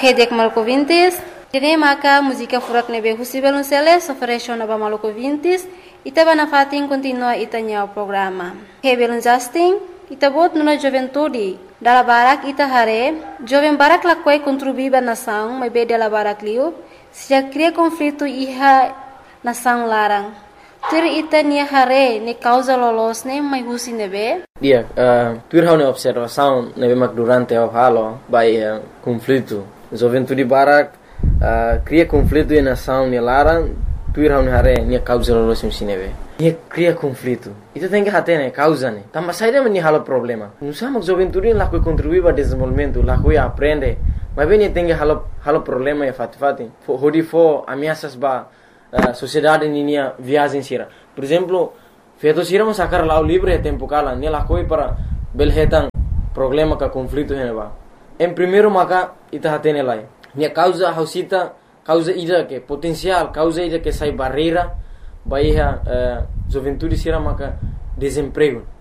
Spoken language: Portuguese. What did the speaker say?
Ok, dek maluco vintis. Jadi maka música furak nebe husi belunceles oferece na ba maluco vintis. Ita ba na fatin continua itanya o programa. Ok, belun Justin. Ita bot nuna juventude. Dala barak ita hare. Joven barak lakwai contribuiba nação, mas be dela barak liu. Se já cria conflito iha nação larang. Tur ita nia hare ne causa lolos ne mai husi nebe. Dia, tur hau ne observação nebe mak durante o halo by conflito. Juventude barak cria conflito e nação ne larang. Tur hau ne hare nia causa lolos ne nebe. Nia cria conflito. Ita tem que hate ne causa ne. Tambah saída men halo problema. Nusa mak juventude lá que contribui para desenvolvimento, lá que aprende. Mas bem tem que halo problema e fati. Hodi fo ameaças ba sociedade ninia viagem sira. Por exemplo, feito sira mo sacar lá o livre tempo kala, ne lá coi para belhetan problema ka conflito heneba. Em primeiro maka ita hatene lai. Nia causa hausita, causa ida que potencial, causa ida que sai barreira, baiha juventude sira maka desemprego.